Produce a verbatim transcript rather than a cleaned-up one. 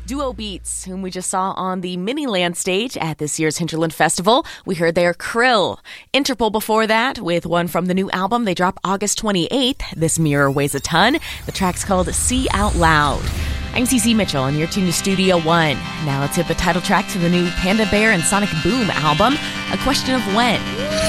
Duo Beats, whom we just saw on the Miniland stage at this year's Hinterland Festival. We heard their Krill. Interpol before that with one from the new album they drop August twenty-eighth. This Mirror Weighs a Ton. The track's called See Out Loud. I'm Cece Mitchell, and you're tuned to Studio One. Now let's hit the title track to the new Panda Bear and Sonic Boom album, A Question of When.